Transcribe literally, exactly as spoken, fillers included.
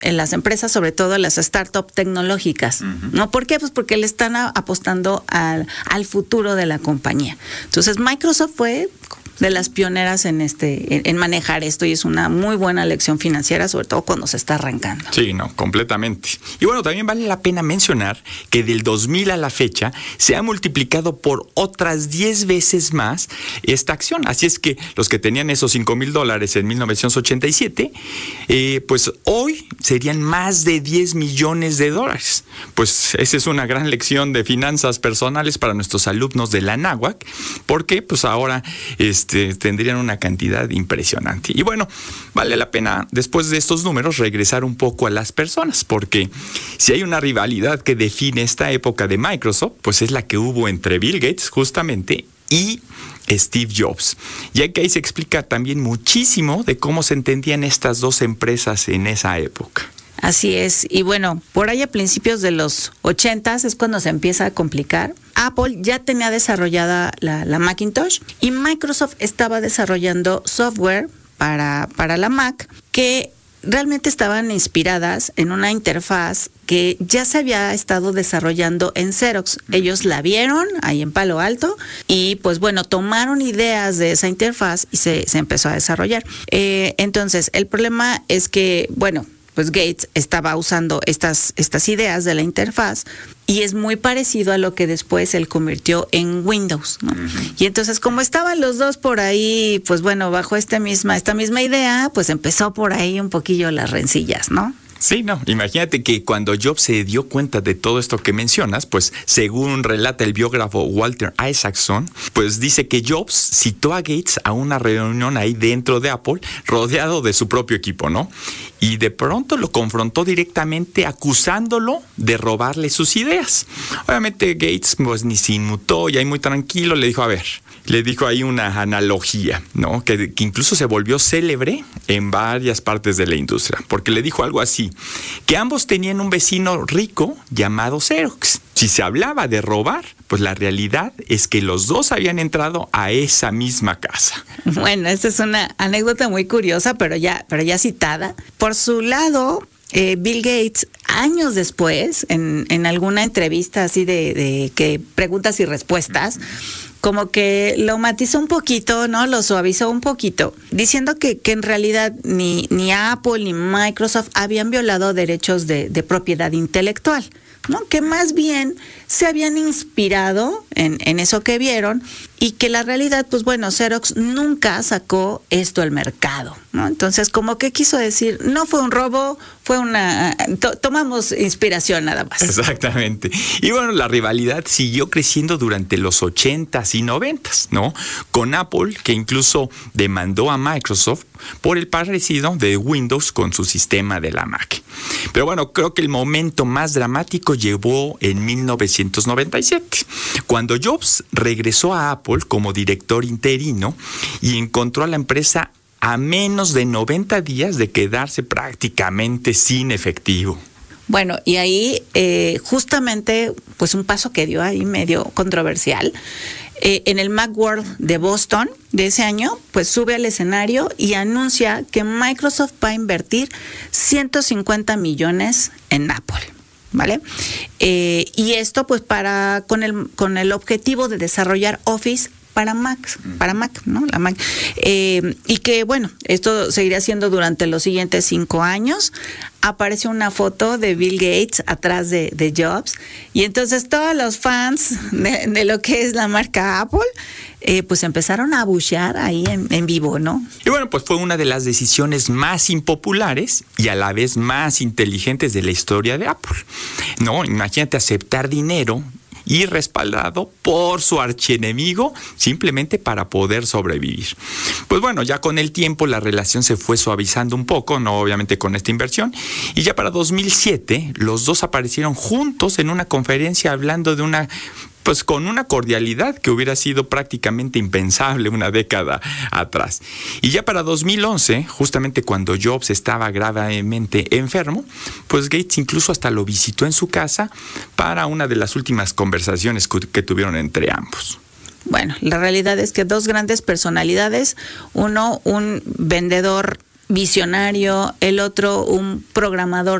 en las empresas, sobre todo las startups tecnológicas, uh-huh. ¿no? ¿Por qué? Pues porque le están a, apostando al, al futuro de la compañía. Entonces, Microsoft fue de las pioneras en este en, en manejar esto y es una muy buena lección financiera, sobre todo cuando se está arrancando. Sí, no, completamente. Y bueno, también vale la pena mencionar que del dos mil a la fecha se ha multiplicado por otras diez veces más esta acción. Así es que los que tenían esos cinco mil dólares en mil novecientos ochenta y siete, eh, pues hoy serían más de diez millones de dólares. Pues esa es una gran lección de finanzas personales para nuestros alumnos de la Anáhuac, porque pues ahora este tendrían una cantidad impresionante. Y bueno, vale la pena después de estos números regresar un poco a las personas, porque si hay una rivalidad que define esta época de Microsoft, pues es la que hubo entre Bill Gates justamente y Steve Jobs, ya que ahí se explica también muchísimo de cómo se entendían estas dos empresas en esa época. Así es, y bueno, por ahí a principios de los ochentas es cuando se empieza a complicar. Apple ya tenía desarrollada la, la Macintosh y Microsoft estaba desarrollando software para, para la Mac que realmente estaban inspiradas en una interfaz que ya se había estado desarrollando en Xerox. Ellos la vieron ahí en Palo Alto y pues bueno, tomaron ideas de esa interfaz y se, se empezó a desarrollar. Eh, entonces, el problema es que, bueno, pues Gates estaba usando estas, estas ideas de la interfaz y es muy parecido a lo que después él convirtió en Windows, ¿no? Uh-huh. Y entonces, como estaban los dos por ahí, pues bueno, bajo esta misma, esta misma idea, pues empezó por ahí un poquillo las rencillas, ¿no? Sí, no, imagínate que cuando Jobs se dio cuenta de todo esto que mencionas, pues según relata el biógrafo Walter Isaacson, pues dice que Jobs citó a Gates a una reunión ahí dentro de Apple, rodeado de su propio equipo, ¿no? Y de pronto lo confrontó directamente acusándolo de robarle sus ideas. Obviamente Gates pues ni se inmutó y ahí muy tranquilo le dijo, a ver, le dijo ahí una analogía, ¿no? Que, que incluso se volvió célebre en varias partes de la industria, porque le dijo algo así, que ambos tenían un vecino rico llamado Xerox. Si se hablaba de robar, pues la realidad es que los dos habían entrado a esa misma casa. Bueno, esta es una anécdota muy curiosa, pero ya, pero ya citada. Por su lado, eh, Bill Gates, años después, en, en alguna entrevista así de, de que preguntas y respuestas, como que lo matizó un poquito, ¿no? Lo suavizó un poquito, diciendo que, que en realidad ni, ni Apple ni Microsoft habían violado derechos de, de propiedad intelectual, ¿no? Que más bien se habían inspirado en, en eso que vieron y que la realidad, pues bueno, Xerox nunca sacó esto al mercado, ¿no? Entonces, como que quiso decir, no fue un robo, fue una... To- tomamos inspiración nada más. Exactamente. Y bueno, la rivalidad siguió creciendo durante los ochentas y noventas, ¿no? Con Apple, que incluso demandó a Microsoft por el parecido de Windows con su sistema de la Mac. Pero bueno, creo que el momento más dramático llegó en mil novecientos noventa y siete, cuando Jobs regresó a Apple como director interino y encontró a la empresa a menos de noventa días de quedarse prácticamente sin efectivo. Bueno, y ahí eh, justamente, pues un paso que dio ahí medio controversial. Eh, en el Macworld de Boston de ese año, pues sube al escenario y anuncia que Microsoft va a invertir ciento cincuenta millones en Apple, ¿vale? Eh, y esto pues para con el con el objetivo de desarrollar Office para Mac, para Mac, ¿no? La Mac. Eh, y que, bueno, esto seguirá siendo durante los siguientes cinco años. Apareció una foto de Bill Gates atrás de, de Jobs. Y entonces todos los fans de, de lo que es la marca Apple, eh, pues empezaron a abuchear ahí en, en vivo, ¿no? Y bueno, pues fue una de las decisiones más impopulares y a la vez más inteligentes de la historia de Apple, ¿no? Imagínate aceptar dinero y respaldado por su archienemigo simplemente para poder sobrevivir. Pues bueno, ya con el tiempo la relación se fue suavizando un poco, no obviamente con esta inversión, y ya para dos mil siete los dos aparecieron juntos en una conferencia hablando de una pues con una cordialidad que hubiera sido prácticamente impensable una década atrás. Y ya para dos mil once, justamente cuando Jobs estaba gravemente enfermo, pues Gates incluso hasta lo visitó en su casa para una de las últimas conversaciones que tuvieron entre ambos. Bueno, la realidad es que dos grandes personalidades, uno un vendedor visionario, el otro un programador